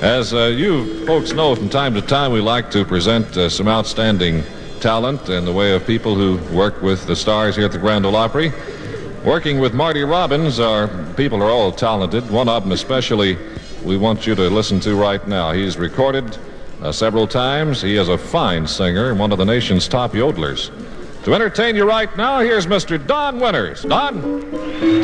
As you folks know, from time to time we like to present some outstanding talent in the way of people who work with the stars here at the Grand Ole Opry. Working with Marty Robbins, our people are all talented. One of them especially we want you to listen to right now. He's recorded several times. He is a fine singer, one of the nation's top yodelers. To entertain you right now, here's Mr. Don Winters. Don?